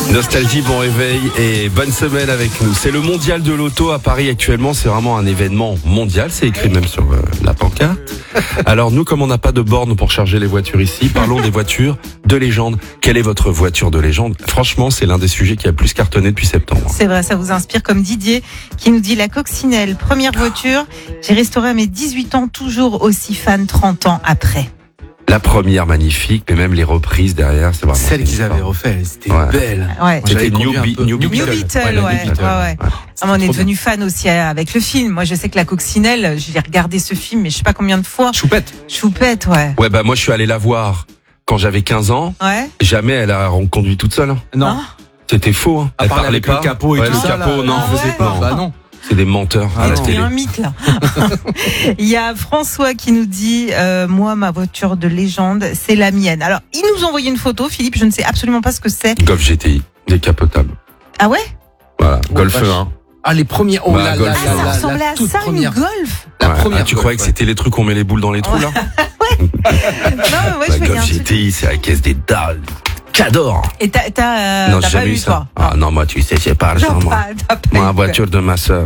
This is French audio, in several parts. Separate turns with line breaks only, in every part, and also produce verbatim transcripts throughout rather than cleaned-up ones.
Nostalgie, bon réveil et bonne semaine avec nous. C'est le mondial de l'auto à Paris actuellement. C'est vraiment un événement mondial. C'est écrit même sur euh, la pancarte. Alors nous, comme on n'a pas de borne pour charger les voitures ici, parlons des voitures de légende. Quelle est votre voiture de légende? Franchement, c'est l'un des sujets qui a le plus cartonné depuis septembre.
C'est vrai, ça vous inspire, comme Didier qui nous dit la coccinelle, première voiture. J'ai restauré à mes dix-huit ans, toujours aussi fan trente ans après.
La première magnifique, mais même les reprises derrière, c'est vraiment...
Celle qu'ils avaient refait, c'était
Ouais.
belle.
Ouais.
C'était
J'avais
New,
conduit un
Be-
peu.
New
New
Beetle.
Beetle,
Ouais,
ouais,
la New
ouais,
Beetle.
ouais.
Ouais.
Ah, on est devenu fan aussi avec le film. Moi, je sais que la coccinelle, j'ai regardé ce film, mais je sais pas combien de fois.
Choupette.
Choupette, ouais.
Ouais, bah moi je suis allé la voir quand j'avais quinze ans.
Ouais.
Jamais elle a conduit toute seule.
Non.
Hein
C'était faux. Hein.
À
Elle
part
parlait
avec
pas.
le capot et
Ouais,
tout
le
ça,
capot,
là,
non,
Ah
elle faisait
ouais.
pas.
Bah non.
C'est des menteurs à la
C'est
télé.
un mythe là. Il y a François qui nous dit euh, moi ma voiture de légende c'est la mienne. Alors il nous a envoyé une photo, Philippe, je ne sais absolument pas ce que c'est.
Golf G T I, décapotable.
Ah ouais?
Voilà,
Oh,
Golf
vache.
un.
Ah, les premières. Oh
Bah,
là là
Golf,
là
Ah, ça
là,
ressemblait
la
à
toute
ça,
première.
une Golf.
La
Ouais.
première.
Ah, tu croyais que c'était les trucs où on met les boules dans les trous là?
Non mais moi
Bah,
je voyais un
Golf G
truc.
T I, c'est la caisse des dalles. J'adore.
Et t'as t'as euh,
Non,
t'as
j'ai
pas
jamais
eu
eu ça.
toi?
Ah non, moi tu sais, j'ai pas
T'as
argent moi.
pas, t'as pas
Moi, la
eu.
voiture de ma soeur.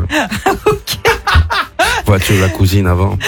Voiture de la cousine avant.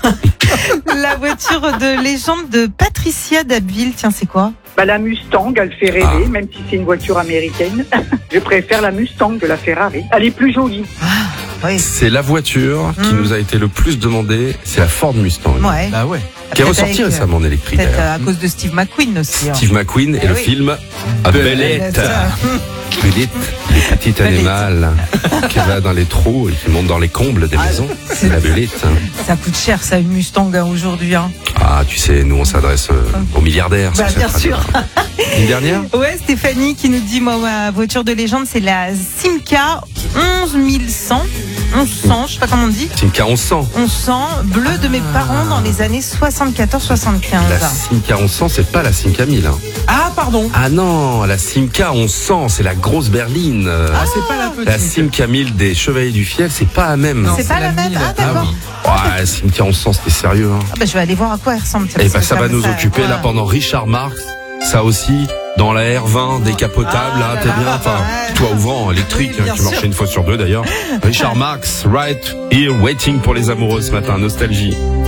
La voiture de légende de Patricia d'Abbeville, tiens c'est quoi?
Bah, la Mustang, elle fait rêver,
Ah.
même si c'est une voiture américaine. Je préfère la Mustang que la Ferrari. Elle est plus jolie.
Oui.
C'est la voiture qui
Mm.
nous a été le plus demandée, c'est la Ford Mustang.
Ouais.
Bah ouais.
Qui est
Peut-être
ressortie
avec,
récemment en électrique
Peut-être
d'ailleurs.
euh, à cause de Steve McQueen aussi. hein.
Steve McQueen et
Eh
le
oui.
film Belette.
Belette.
Belette, le petit
Belette.
animal qui va dans les trous et qui monte dans les combles des maisons. C'est la Belette.
Ça coûte cher ça une Mustang hein, aujourd'hui. Hein.
Ah, tu sais, nous on s'adresse euh, aux milliardaires.
Bah,
sur
bien
cette
sûr.
radio. Une dernière?
Ouais, Stéphanie qui nous dit moi ma voiture de légende c'est la Simca onze mille cent. onze cent, je sais pas comment on dit.
Simca onze cents.
onze cent, bleu de mes parents dans les années soixante-quatorze soixante-quinze.
La Simca onze cents, c'est pas la Simca mille. Hein.
Ah, pardon.
Ah non, la Simca onze cents, c'est la grosse berline. euh,
Ah, c'est pas la petite.
La Simca mille des Chevaliers du Fiel, c'est pas la même.
Non,
C'est pas la même.
mille.
Ah, d'accord.
oui.
Ouais, la Simca onze cents, c'était sérieux. Hein.
Ah bah, je vais aller voir à quoi elle ressemble.
Et bah, ça va nous
ça-
occuper là
ouais.
pendant Richard Marx. Ça aussi, dans la R vingt décapotable,
Ah,
là, t'es
là,
bien.
là,
Enfin,
ouais.
toi ouvrant, électrique,
Oui, bien
hein, qui marchait
sûr.
une fois sur deux d'ailleurs. Richard Marx, right here, waiting pour les amoureux ce matin, nostalgie.